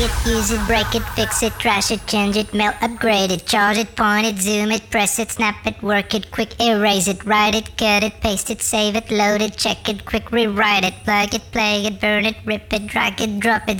it, use it, break it, fix it, trash it, change it, mail, upgrade it, charge it, point it, zoom it, press it, snap it, work it, quick erase it, write it, cut it, paste it, save it, load it, check it, quick rewrite it, plug it, play it, burn it, rip it, drag it, drop it,